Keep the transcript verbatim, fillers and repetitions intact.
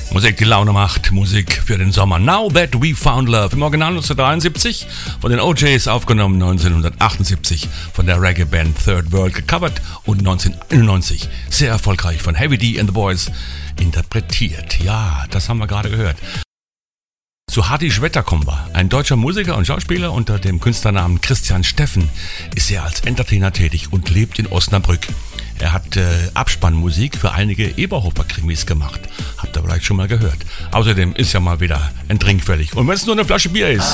Musik, die Laune macht, Musik für den Sommer. Now That We Found Love, im Original neunzehnhundertdreiundsiebzig, von den O Js aufgenommen, neunzehnhundertachtundsiebzig von der Reggae-Band Third World gecovert und neunzehnhunderteinundneunzig sehr erfolgreich von Heavy D and the Boys interpretiert. Ja, das haben wir gerade gehört. Zu Hardy Schwetter kommen wir. Ein deutscher Musiker und Schauspieler unter dem Künstlernamen Christian Steffen ist er als Entertainer tätig und lebt in Osnabrück. Er hat äh, Abspannmusik für einige Eberhofer-Krimis gemacht. Habt ihr vielleicht schon mal gehört. Außerdem ist ja mal wieder ein Drink fertig. Und wenn es nur eine Flasche Bier ist.